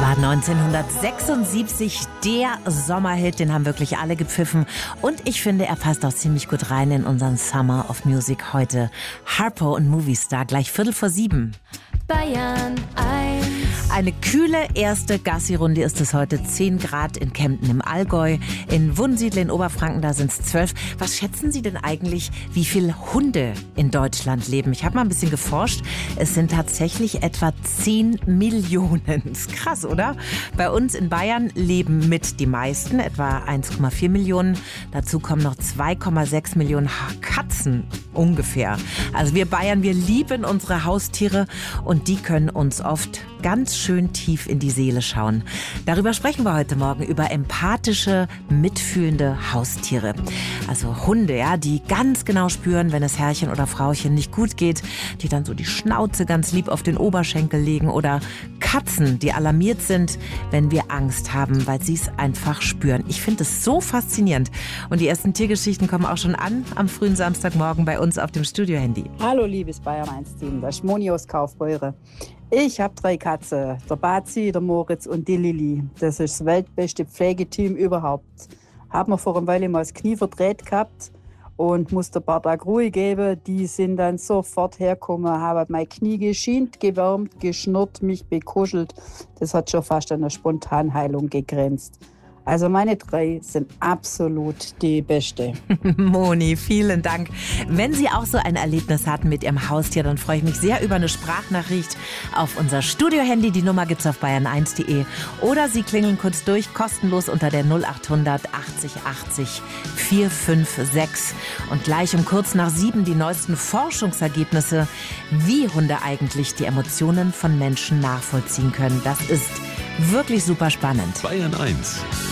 War 1976 der Sommerhit, den haben wirklich alle gepfiffen. Und ich finde, er passt auch ziemlich gut rein in unseren Summer of Music heute. Harpo und Movie Star, gleich 6:45. Bayern 1. Eine kühle erste Gassi-Runde ist es heute. 10 Grad in Kempten im Allgäu. In Wunsiedel in Oberfranken, da sind es 12. Was schätzen Sie denn eigentlich, wie viele Hunde in Deutschland leben? Ich habe mal ein bisschen geforscht. Es sind tatsächlich etwa 10 Millionen. Ist krass, oder? Bei uns in Bayern leben mit die meisten, etwa 1,4 Millionen. Dazu kommen noch 2,6 Millionen Katzen ungefähr. Also wir Bayern, wir lieben unsere Haustiere und die können uns oft ganz schön tief in die Seele schauen. Darüber sprechen wir heute Morgen, über empathische, mitfühlende Haustiere. Also Hunde, ja, die ganz genau spüren, wenn es Herrchen oder Frauchen nicht gut geht, die dann so die Schnauze ganz lieb auf den Oberschenkel legen, oder Katzen, die alarmiert sind, wenn wir Angst haben, weil sie es einfach spüren. Ich finde es so faszinierend. Und die ersten Tiergeschichten kommen auch schon an am frühen Samstagmorgen bei uns auf dem Studio-Handy. Hallo liebes Bayern 1-Team, das ist Moni aus Kaufbeuren. Ich habe 3 Katzen, der Bazi, der Moritz und die Lilly. Das ist das weltbeste Pflegeteam überhaupt. Haben wir vor einer Weile mal das Knie verdreht gehabt und musste ein paar Tage Ruhe geben. Die sind dann sofort hergekommen, haben mein Knie geschient, gewärmt, geschnurrt, mich bekuschelt. Das hat schon fast an eine Spontanheilung gegrenzt. Also meine 3 sind absolut die Beste. Moni, vielen Dank. Wenn Sie auch so ein Erlebnis hatten mit Ihrem Haustier, dann freue ich mich sehr über eine Sprachnachricht auf unser Studio-Handy. Die Nummer gibt's auf bayern1.de. Oder Sie klingeln kurz durch, kostenlos unter der 0800 80 80 456. Und gleich um kurz nach 7 die neuesten Forschungsergebnisse, wie Hunde eigentlich die Emotionen von Menschen nachvollziehen können. Das ist wirklich super spannend. Bayern 1